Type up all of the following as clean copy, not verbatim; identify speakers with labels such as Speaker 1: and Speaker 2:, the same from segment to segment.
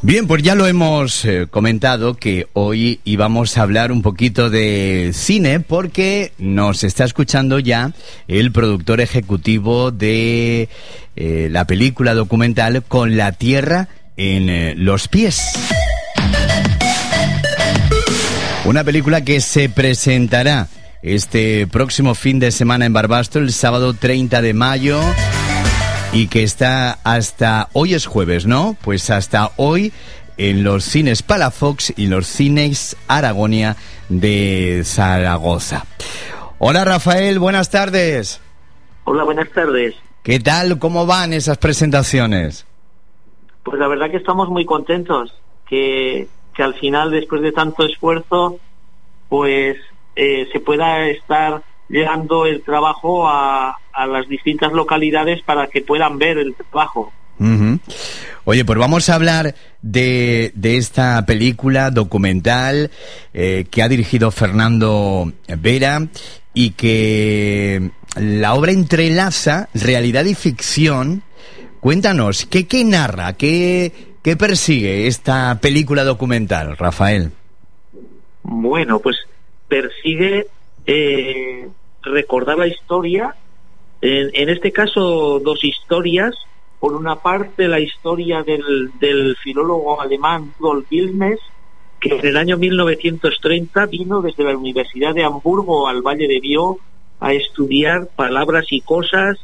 Speaker 1: Bien, pues ya lo hemos comentado que hoy íbamos a hablar un poquito de cine porque nos está escuchando ya el productor ejecutivo de la película documental Con la tierra en los pies. Una película que se presentará este próximo fin de semana en Barbastro, el sábado 30 de mayo... y que está hasta... Hoy es jueves, ¿no? Pues hasta hoy en los cines Palafox y los cines Aragonia de Zaragoza. Hola, Rafael, buenas tardes.
Speaker 2: Hola, buenas tardes.
Speaker 1: ¿Qué tal? ¿Cómo van esas presentaciones?
Speaker 2: Pues la verdad que estamos muy contentos que al final, después de tanto esfuerzo, pues se pueda estar llegando el trabajo a las distintas localidades para que puedan ver el trabajo.
Speaker 1: Uh-huh. Oye, pues vamos a hablar de esta película documental que ha dirigido Fernando Vera y que la obra entrelaza realidad y ficción. Cuéntanos, ¿qué narra? ¿Qué persigue esta película documental, Rafael?
Speaker 2: Bueno, pues persigue recordar la historia, en este caso dos historias. Por una parte, la historia del filólogo alemán Rudolf Wilmes, que en el año 1930 vino desde la Universidad de Hamburgo al Valle de Bió a estudiar palabras y cosas.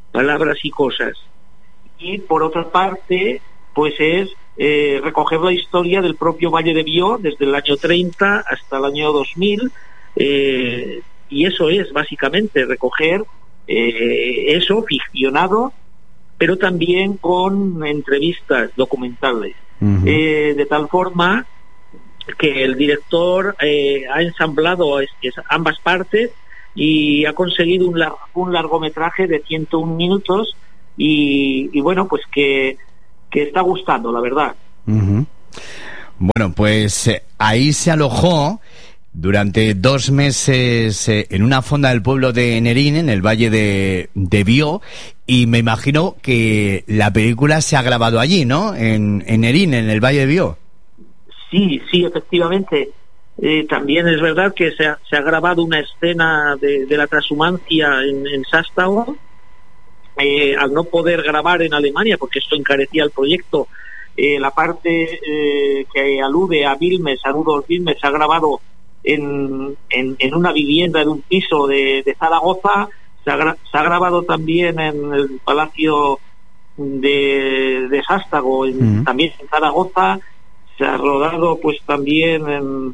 Speaker 2: Y por otra parte, pues es recoger la historia del propio Valle de Bió desde el año 30 hasta el año 2000, y eso es básicamente recoger eso ficcionado, pero también con entrevistas documentales. Uh-huh. De tal forma que el director ha ensamblado ambas partes y ha conseguido un largometraje de 101 minutos y bueno, pues que está gustando, la verdad.
Speaker 1: Uh-huh. Bueno, pues ahí se alojó durante 2 meses en una fonda del pueblo de Nerín, en el Valle de Bió, y me imagino que la película se ha grabado allí, ¿no? En Nerín, en el Valle de Bió. Sí,
Speaker 2: efectivamente. También es verdad que se ha grabado una escena de la transhumancia en Sástago. Al no poder grabar en Alemania, porque esto encarecía el proyecto, la parte que alude a Wilmes, a Rudolf Wilmes, se ha grabado en una vivienda, en un piso de Zaragoza. Se ha grabado también en el Palacio de Sástago, también en Zaragoza. Se ha rodado pues también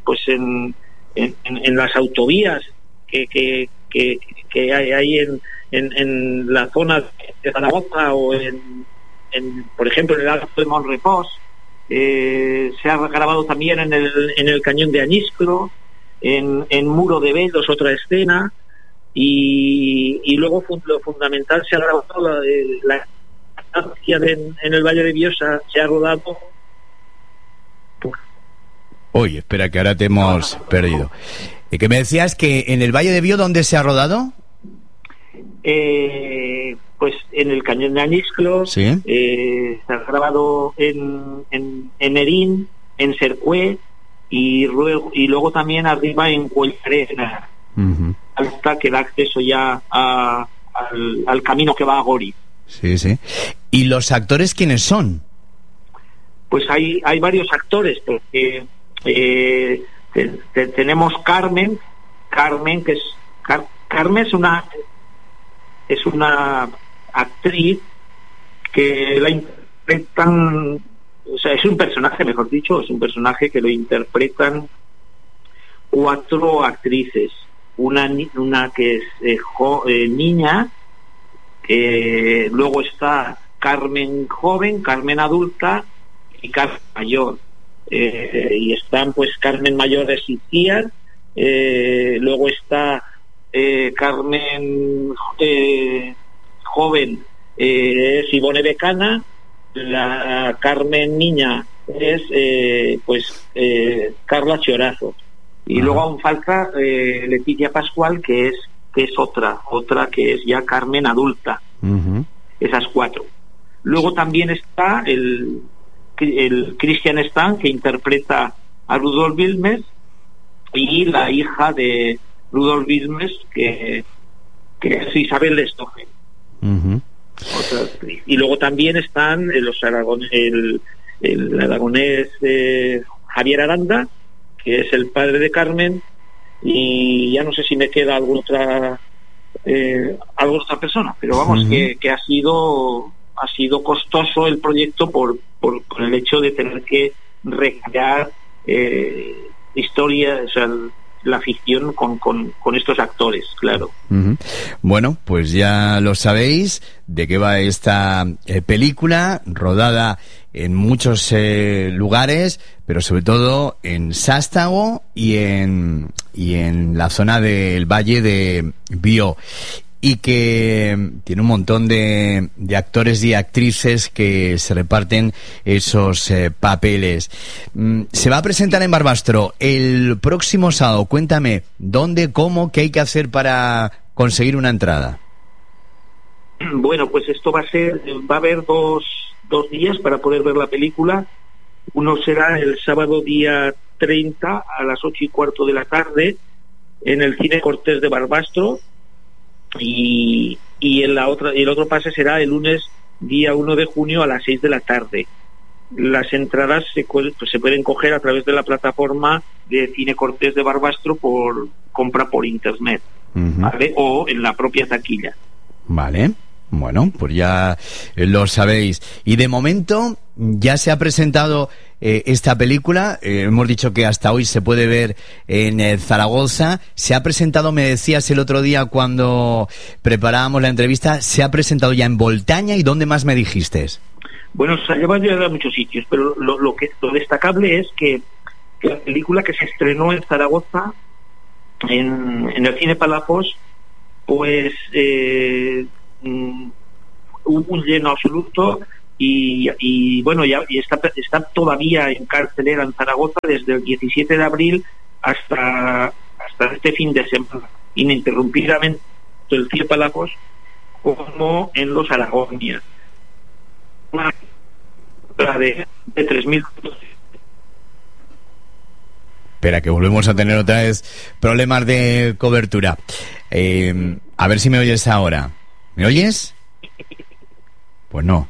Speaker 2: en las autovías que hay en la zona de Zaragoza, o por ejemplo en el Alto de Monrepós. Se ha grabado también en el Cañón de Añiscro, en Muro de Belos, otra escena, y luego lo fundamental, se ha grabado la estancia en el Valle de Bió, se ha rodado.
Speaker 1: Oye, espera, que ahora te hemos perdido. ¿Que me decías que en el Valle de Bió dónde se ha rodado?
Speaker 2: Pues en el Cañón de Añisclo. ¿Sí? Se ha grabado en Nerín, en Cercué, y luego también arriba en Cuellarena, uh-huh, hasta que da acceso ya al camino que va a Gori.
Speaker 1: Sí, sí. ¿Y los actores quiénes son?
Speaker 2: Pues hay varios actores, porque tenemos Carmen, que Carmen es una actriz que la interpretan, o sea, es un personaje, mejor dicho, es un personaje que lo interpretan 4 actrices. Una que es niña, luego está Carmen joven, Carmen adulta y Carmen mayor. Y están pues Carmen mayor de Siciar, luego está Carmen joven, es Ivone Becana. La Carmen niña es Carla Chorazo, y uh-huh, luego aún falta Leticia Pascual, que es otra que es ya Carmen adulta. Uh-huh. Esas 4. Luego también está el el Christian Stan, que interpreta a Rudolf Wilmes, y la hija de Rudolf Wilmes, que es Isabel de Stoffel. Otra actriz. Y luego también están el aragonés Javier Aranda, que es el padre de Carmen, y ya no sé si me queda alguna otra persona, pero vamos, que ha sido costoso el proyecto por el hecho de tener que recrear historia, o sea, la ficción con estos actores, claro.
Speaker 1: Bueno, pues ya lo sabéis de qué va esta película, rodada en muchos lugares, pero sobre todo en Sástago y en la zona del Valle de Bió, y que tiene un montón de actores y actrices que se reparten esos papeles. Se va a presentar en Barbastro el próximo sábado. Cuéntame, ¿dónde, cómo, qué hay que hacer para conseguir una entrada?
Speaker 2: Bueno, pues esto va a haber dos días para poder ver la película. Uno será el sábado día 30 a las 8:15 de la tarde en el Cine Cortés de Barbastro, y el otro pase será el lunes día 1 de junio a las 6 de la tarde. Las entradas se pueden coger a través de la plataforma de Cine Cortés de Barbastro por compra por internet, ¿vale? O en la propia taquilla.
Speaker 1: Vale. Bueno, pues ya lo sabéis. Y de momento ya se ha presentado esta película. Hemos dicho que hasta hoy se puede ver en Zaragoza. Se ha presentado, me decías el otro día cuando preparábamos la entrevista, se ha presentado ya en Voltaña. ¿Y dónde más me dijiste?
Speaker 2: Bueno, se ha llevado a muchos sitios, pero lo destacable es que la película, que se estrenó en Zaragoza, en el Cine Palafox, pues hubo un lleno absoluto, y bueno, ya está todavía en cartelera en Zaragoza desde el 17 de abril hasta este fin de semana, ininterrumpidamente, el Cine Palafox como en los Aragonia. Una de 3.000.
Speaker 1: Espera, que volvemos a tener otra vez problemas de cobertura. A ver si me oyes ahora. ¿Me oyes? Pues no.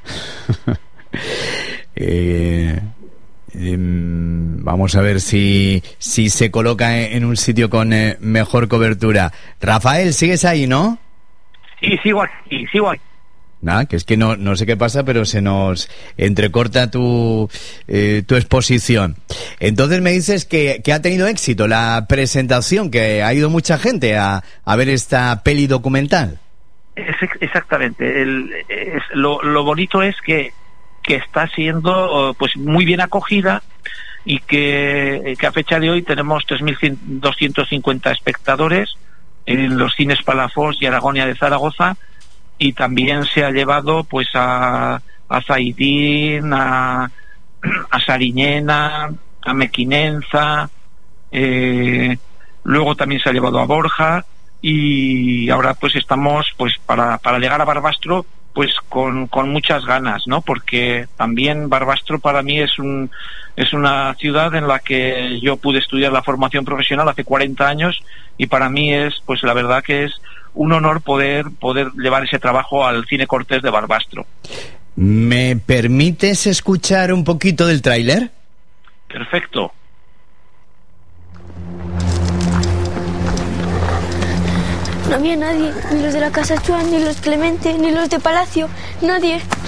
Speaker 1: Vamos a ver si se coloca en un sitio con mejor cobertura. Rafael, ¿sigues ahí, no?
Speaker 2: Sí, sigo aquí.
Speaker 1: Nada, que es que no sé qué pasa, pero se nos entrecorta tu exposición. Entonces me dices que ha tenido éxito la presentación, que ha ido mucha gente a ver esta peli documental.
Speaker 2: Exactamente. Lo bonito es que está siendo pues muy bien acogida, y que a fecha de hoy tenemos 3.250 espectadores en los cines Palafox y Aragonia de Zaragoza. Y también se ha llevado pues a Zaidín, a Sariñena, a Mequinenza, luego también se ha llevado a Borja, y ahora pues estamos pues para llegar a Barbastro pues con muchas ganas, ¿no? Porque también Barbastro para mí es una ciudad en la que yo pude estudiar la formación profesional hace 40 años, y para mí es pues la verdad que es un honor poder llevar ese trabajo al Cine Cortés de Barbastro.
Speaker 1: ¿Me permites escuchar un poquito del tráiler?
Speaker 2: Perfecto.
Speaker 3: No había nadie, ni los de la Casa Chuan, ni los Clemente, ni los de Palacio, nadie.